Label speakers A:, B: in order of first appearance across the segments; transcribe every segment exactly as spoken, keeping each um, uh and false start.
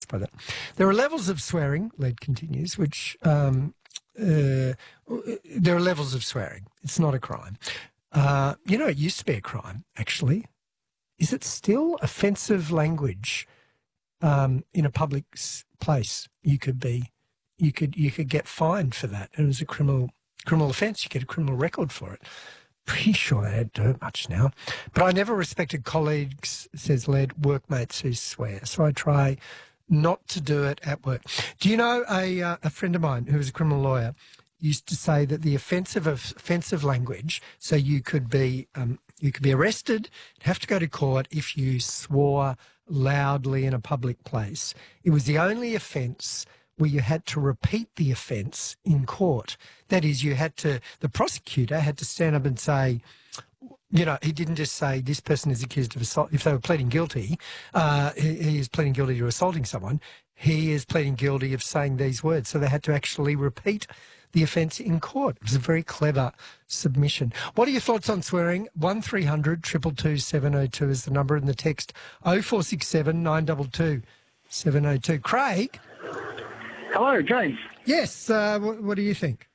A: offence by that. There are levels of swearing, Led continues, which um, uh, there are levels of swearing. It's not a crime. Uh, you know, it used to be a crime, actually. Is it still offensive language um, in a public place? You could be, you could, you could get fined for that. It was a criminal criminal offence. You get a criminal record for it. Pretty sure they don't do it much now. But I never respected colleagues, says Led, workmates who swear. So I try not to do it at work. Do you know a uh, a friend of mine who was a criminal lawyer used to say that the offensive of offensive language, so you could be um, you could be arrested, have to go to court if you swore loudly in a public place. It was the only offence where you had to repeat the offence in court. That is, you had to, the prosecutor had to stand up and say, you know, he didn't just say this person is accused of assault. If they were pleading guilty, uh, he, he is pleading guilty to assaulting someone. He is pleading guilty of saying these words. So they had to actually repeat the offence in court. It was a very clever submission. What are your thoughts on swearing? one three hundred two two two seven oh two is the number, and the text oh four six seven nine two two seven oh two. Craig?
B: Hello, James.
A: Yes, uh, what, what do you think?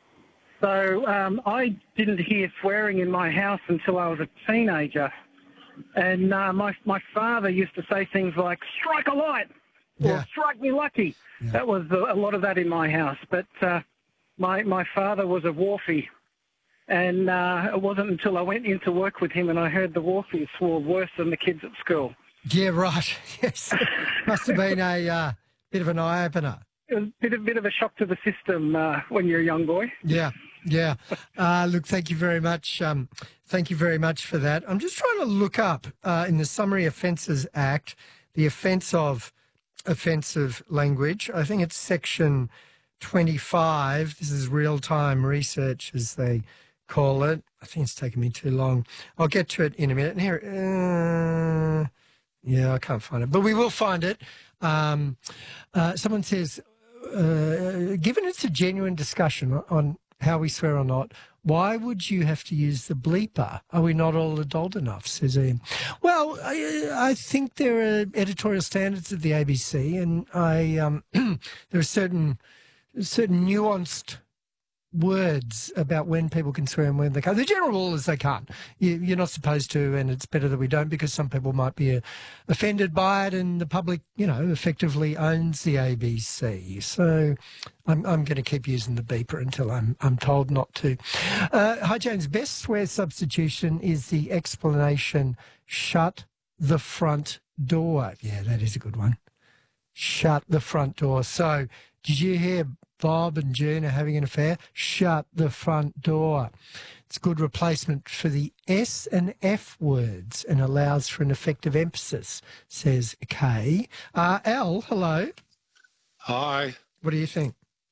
B: So um, I didn't hear swearing in my house until I was a teenager. And uh, my my father used to say things like, strike a light, or
A: Yeah.
B: strike me lucky.
A: Yeah.
B: That was a, a lot of that in my house. But uh, my, my father was a wharfie. And uh, it wasn't until I went into work with him and I heard the wharfies swore worse than the kids at school.
A: Yeah, right. Yes. Must have been a uh, bit of an eye-opener.
B: It was a bit, a bit of a shock to the system uh, when you're a young boy.
A: Yeah, yeah. Uh, look, thank you very much. Um, thank you very much for that. I'm just trying to look up uh, in the Summary Offences Act the offence of offensive language. I think it's section twenty-five. This is real-time research, as they call it. I think it's taken me too long. I'll get to it in a minute. Here, uh, yeah, I can't find it, but we will find it. Um, uh, someone says, uh, given it's a genuine discussion on how we swear or not, why would you have to use the bleeper? Are we not all adult enough, says Ian. Well, I, I think there are editorial standards at the A B C, and I um, there are certain certain nuanced words about when people can swear and when they can't. The general rule is they can't. You, you're not supposed to, and it's better that we don't, because some people might be uh, offended by it, and the public, you know, effectively owns the A B C. So I'm, I'm going to keep using the beeper until I'm, I'm told not to. Uh, hi, James. Best swear substitution is the explanation, shut the front door. Yeah, that is a good one. Shut the front door. So did you hear Bob and June are having an affair? Shut the front door. It's a good replacement for the S and F words and allows for an effective emphasis, says Kay. Uh, Al, hello.
C: Hi.
A: What do you think?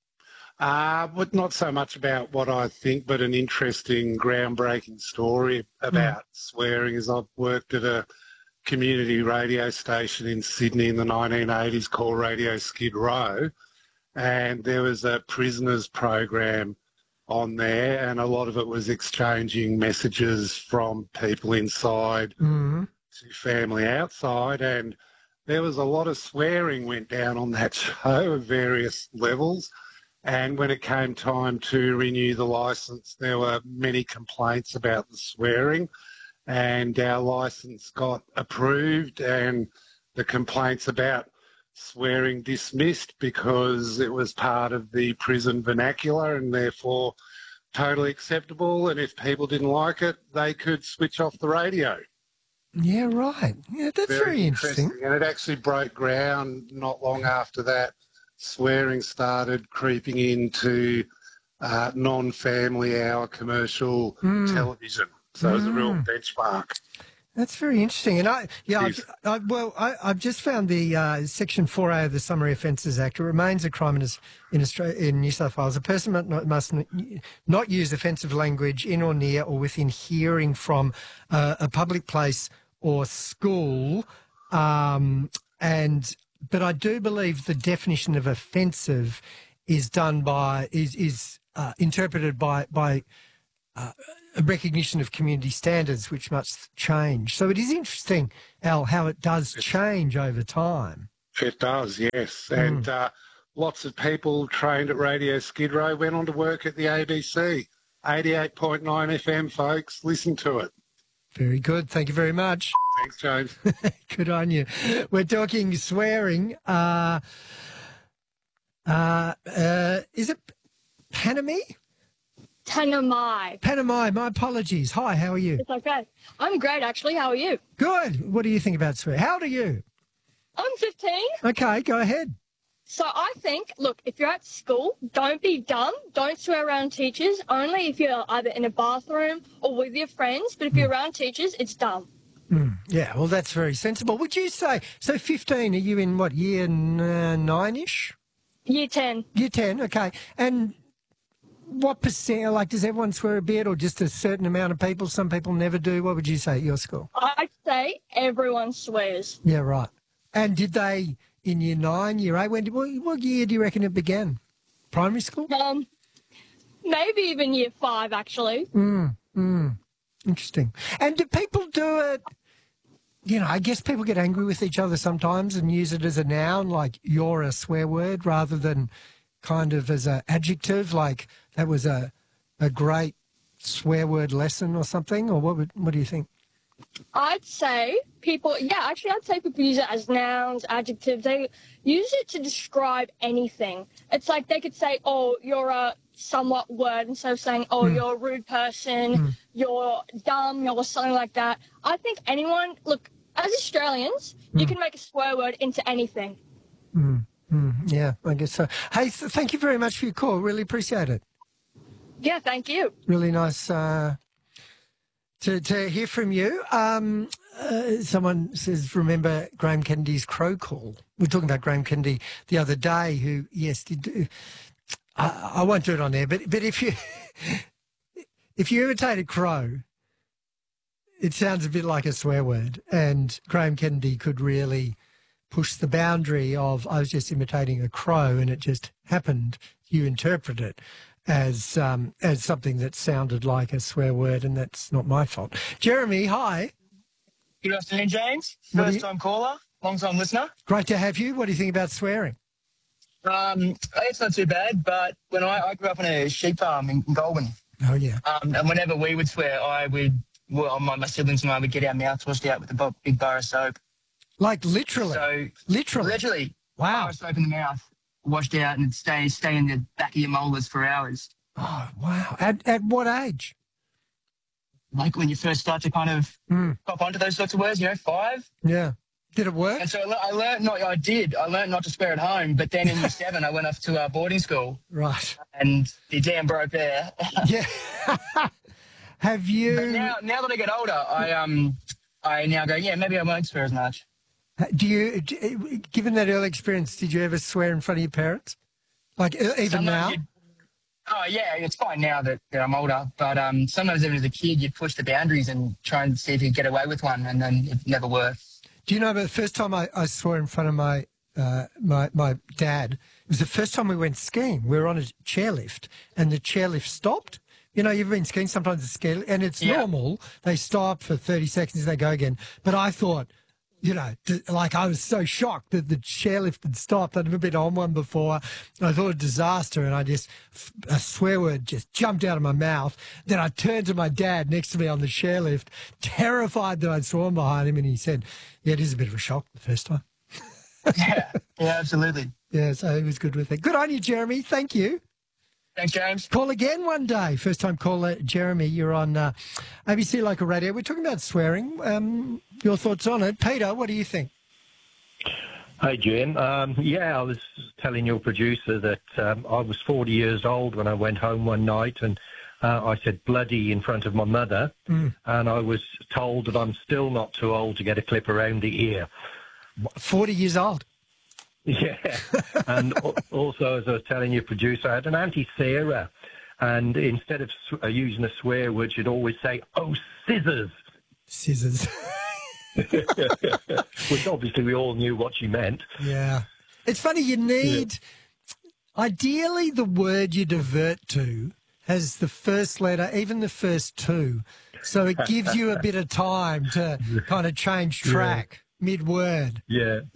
C: Uh, but not so much about what I think, but an interesting, groundbreaking story about mm. swearing. Is I've worked at a community radio station in Sydney in the nineteen eighties called Radio Skid Row, and there was a prisoners program on there, and a lot of it was exchanging messages from people inside
A: mm.
C: to family outside, and there was a lot of swearing went down on that show at various levels. And when it came time to renew the licence, there were many complaints about the swearing, and our licence got approved and the complaints about swearing dismissed because it was part of the prison vernacular and therefore totally acceptable, and if people didn't like it, they could switch off the radio.
A: Yeah, right. Yeah, that's very, very interesting. interesting.
C: And it actually broke ground not long after that. Swearing started creeping into uh, non-family hour commercial mm. television. So mm. it was a real benchmark.
A: That's very interesting. And I, yeah, I've, I, well, I, I've just found the uh, Section four A of the Summary Offences Act. It remains a crime in, in, Australia, in New South Wales. A person must not, must not use offensive language in or near or within hearing from uh, a public place or school. Um, and but I do believe the definition of offensive is done by is is uh, interpreted by by. Uh, a recognition of community standards, which must change. So it is interesting, Al, how it does change over time.
C: It does, yes. And uh, lots of people trained at Radio Skid Row went on to work at the A B C. eighty-eight point nine F M, folks. Listen to it.
A: Very good. Thank you very much.
C: Thanks, James.
A: Good on you. We're talking swearing. Uh, uh, uh, is it Panami?
D: Tanamai.
A: Panamai, my apologies. Hi, how are you?
D: It's okay. I'm great, actually. How are you?
A: Good. What do you think about swearing? How old are you?
D: I'm fifteen.
A: Okay, go ahead.
D: So I think, look, if you're at school, don't be dumb. Don't swear around teachers, only if you're either in a bathroom or with your friends. But if you're around teachers, it's dumb.
A: Mm, yeah, well, that's very sensible. Would you say, so fifteen, are you in what, year uh, nine-ish?
D: Year ten.
A: Year ten, okay. And what percent, like, does everyone swear a bit or just a certain amount of people? Some people never do. What would you say at your school?
D: I'd say everyone swears.
A: Yeah, right. And did they, in year nine, year eight, when, what, what year do you reckon it began? Primary school?
D: Um, maybe even year five, actually.
A: Mm, mm. Interesting. And do people do it, you know, I guess people get angry with each other sometimes and use it as a noun, like you're a swear word, rather than kind of as an adjective, like that was a a great swear word lesson or something, or what would, what do you think?
D: I'd say people, yeah, actually, I'd say people use it as nouns, adjectives. They use it to describe anything. It's like they could say, oh, you're a somewhat word, instead of saying, oh,
A: Mm.
D: you're a rude person,
A: Mm.
D: you're dumb, you're something like that. I think anyone, look, as Australians, you
A: Mm.
D: can make a swear word into anything.
A: Mm, mm, yeah, I guess so. Hey, th- thank you very much for your call. Really appreciate it.
D: Yeah, thank you.
A: Really nice uh, to, to hear from you. Um, uh, someone says, remember Graham Kennedy's crow call? We were talking about Graham Kennedy the other day, who, yes, did do. I, I won't do it on there, but but if you if you imitate a crow, it sounds a bit like a swear word, and Graham Kennedy could really push the boundary of I was just imitating a crow, and it just happened. You interpret it as um, as something that sounded like a swear word, and that's not my fault. Jeremy, hi.
E: Good afternoon, James.
A: What do
E: First
A: you-
E: time caller, long time listener.
A: Great to have you. What do you think about swearing?
E: Um, it's not too bad, but when I, I grew up on a sheep farm in Goulburn,
A: Oh yeah.
E: um, and whenever we would swear, I would, well, my, my siblings and I would get our mouths washed out with a bo- big bar of soap.
A: Like literally.
E: So
A: literally.
E: literally,
A: Wow.
E: bar of soap in the mouth, washed out, and it'd stay stay in the back of your molars for hours.
A: Oh wow. At at what age?
E: Like when you first start to kind of
A: Mm.
E: pop onto those sorts of words, you know, five.
A: Yeah. Did it work?
E: And so I, le- I learned, not, I did, I learned not to swear at home, but then in year seven, I went off to uh, boarding school,
A: Right.
E: and the dam broke there.
A: Yeah. Have you?
E: But now, now that I get older, I um, I now go, yeah, maybe I won't swear as much.
A: Do you? d- Given that early experience, did you ever swear in front of your parents? Like e- even
E: Sometimes
A: now?
E: you'd- Oh yeah, it's fine now that, that I'm older. But um, sometimes even as a kid, you'd push the boundaries and try and see if you could get away with one, and then it never worked.
A: Do you know? But the first time I, I swore in front of my uh, my my dad, it was the first time we went skiing. We were on a chairlift, and the chairlift stopped. You know, you've been skiing, sometimes the ski, and it's
E: Yeah.
A: normal. They stop for thirty seconds, they go again. But I thought, you know, th- like I was so shocked that the chairlift had stopped. I'd never been on one before. I thought a disaster, and I just, f- a swear word just jumped out of my mouth. Then I turned to my dad next to me on the chairlift, terrified that I'd sworn behind him, and he said, yeah, it is a bit of a shock the first time.
E: yeah, yeah, absolutely.
A: Yeah, so he was good with it. Good on you, Jeremy. Thank you.
E: Thanks, James.
A: Call again one day. First time caller, Jeremy. You're on uh, A B C Local Radio. We're talking about swearing. Um, your thoughts on it. Peter, what do you think?
F: Hey, Jim. Um, yeah, I was telling your producer that um, I was forty years old when I went home one night, and uh, I said bloody in front of my mother,
A: Mm.
F: and I was told that I'm still not too old to get a clip around the ear.
A: forty years old.
F: Yeah. And al- also, as I was telling your producer, I had an Auntie Sarah, and instead of s- uh, using a swear word, she'd always say, oh, scissors,
A: Scissors.
F: which obviously we all knew what she meant.
A: Yeah. It's funny, you need, ideally, the word you divert to has the first letter, even the first two. So it gives you a bit of time to kind of change track mid-word.
F: Yeah.
A: Yeah.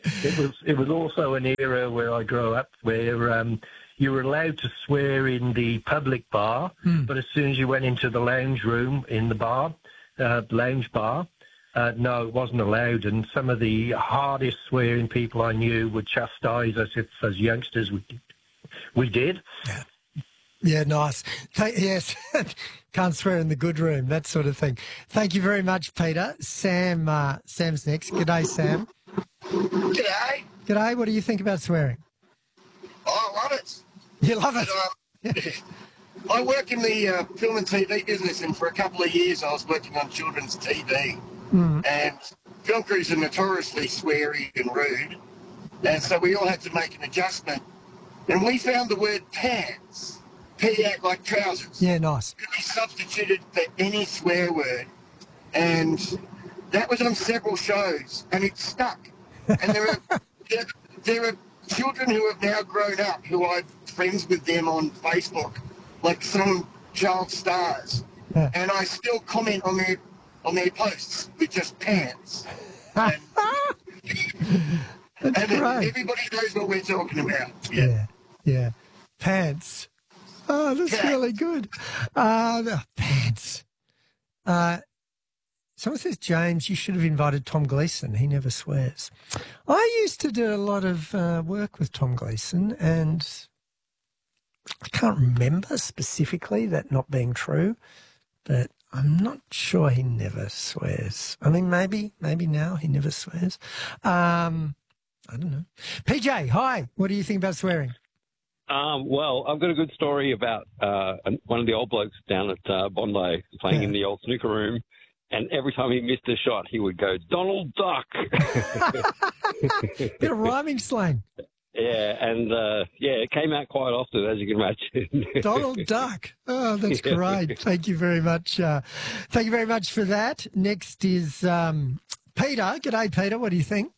F: It was it was also an era where I grew up where um, you were allowed to swear in the public bar,
A: Mm.
F: but as soon as you went into the lounge room in the bar, uh, lounge bar, uh, no, it wasn't allowed. And some of the hardest swearing people I knew would chastise us if, as youngsters, we we did.
A: Yeah. Yeah, nice. Th- yes, can't swear in the good room, that sort of thing. Thank you very much, Peter. Sam, uh, Sam's next. G'day, Sam.
G: G'day.
A: G'day. What do you think about swearing?
G: I love it.
A: You love it.
G: But, um, I work in the uh, film and T V business, and for a couple of years I was working on children's T V.
A: Mm.
G: And film crews are notoriously sweary and rude, and so we all had to make an adjustment. And we found the word pants, P A like trousers,
A: Yeah, nice.
G: could be substituted for any swear word. And that was on several shows, and it stuck. And there are there, there are children who have now grown up who I'm friends with them on Facebook, like some child stars,
A: Yeah.
G: and I still comment on their on their posts with just pants. And,
A: That's
G: and
A: great.
G: everybody knows what we're talking about.
A: Yeah, yeah. Pants. Oh, that's
G: Yeah.
A: really good. Uh, the- pants. Uh, someone says, James, you should have invited Tom Gleeson. He never swears. I used to do a lot of uh, work with Tom Gleeson, and I can't remember specifically that not being true, but I'm not sure he never swears. I mean, maybe, maybe now he never swears. Um, I don't know. P J, hi. What do you think about swearing?
H: Um, well, I've got a good story about uh, one of the old blokes down at uh, Bondi playing
A: Yeah.
H: in the old snooker room, and every time he missed a shot, he would go, Donald Duck.
A: Bit of rhyming slang.
H: Yeah, and uh, yeah, it came out quite often, as you can imagine.
A: Donald Duck. Oh, that's
H: Yeah.
A: great. Thank you very much. Uh, thank you very much for that. Next is um, Peter. G'day, Peter. What do you think?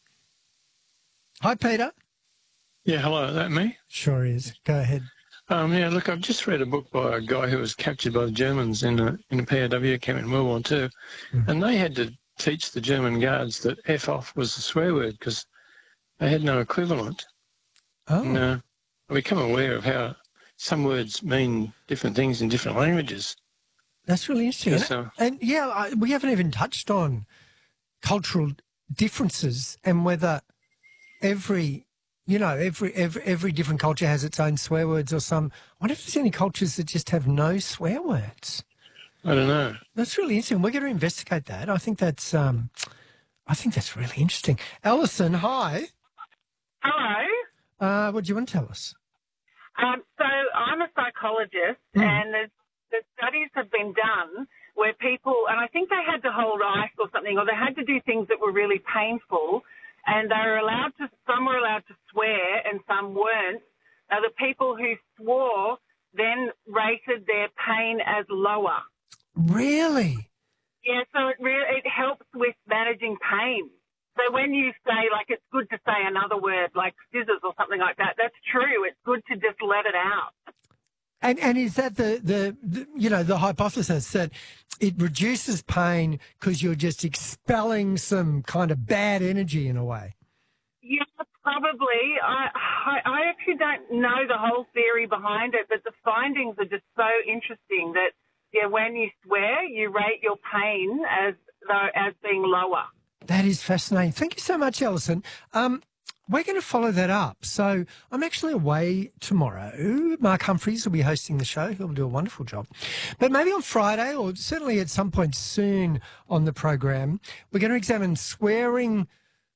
A: Hi, Peter.
I: Yeah, hello, is that me?
A: Sure is. Go ahead.
I: Um, yeah, look, I've just read a book by a guy who was captured by the Germans in a, in a P O W camp in World War Two,
A: Mm.
I: and they had to teach the German guards that F off was a swear word because they had no equivalent.
A: Oh,
I: And uh, I become aware of how some words mean different things in different languages.
A: that's really interesting.
I: Yes, uh,
A: And yeah, I, we haven't even touched on cultural differences and whether every, you know, every every every different culture has its own swear words or some. I wonder if there's any cultures that just have no swear words.
I: I don't know.
A: That's really interesting. We're going to investigate that. I think that's um, I think that's really interesting. Alison, hi.
J: Hello.
A: Uh, what do you want to tell us?
J: Um, so I'm a psychologist,
A: Mm.
J: and the, the studies have been done where people, and I think they had to hold ice or something, or they had to do things that were really painful, and they were allowed to, some were allowed to swear and some weren't. Now, the people who swore then rated their pain as lower.
A: Really?
J: Yeah, so it really, it helps with managing pain. So when you say, like, it's good to say another word like scissors or something like that, that's true. It's good to just let it out.
A: And and is that the, the, the you know, the hypothesis that it reduces pain because you're just expelling some kind of bad energy in a way?
J: Yeah, probably. I, I I actually don't know the whole theory behind it, but the findings are just so interesting that, yeah, when you swear, you rate your pain as though as being lower.
A: That is fascinating. Thank you so much, Alison. Um, we're going to follow that up. So I'm actually away tomorrow. Mark Humphreys will be hosting the show. He'll do a wonderful job. But maybe on Friday, or certainly at some point soon on the program, we're going to examine swearing.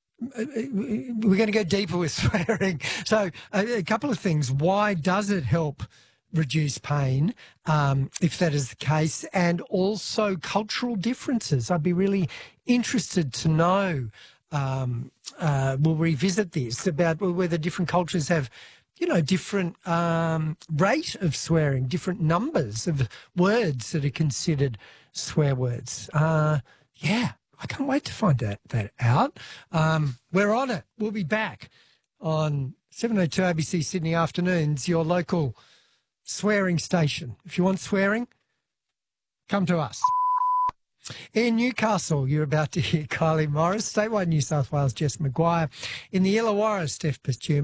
A: We're going to go deeper with swearing. So a, a couple of things. Why does it help reduce pain, um, if that is the case, and also cultural differences? I'd be really interested to know. Um, uh, we'll revisit this about whether different cultures have, you know, different um, rate of swearing, different numbers of words that are considered swear words. Uh, yeah, I can't wait to find that, that out. Um, we're on it. We'll be back on seven oh two A B C Sydney Afternoons, your local swearing station. If you want swearing, come to us. In Newcastle, you're about to hear Kylie Morris. Statewide New South Wales, Jess Maguire. In the Illawarra, Steph Pastume.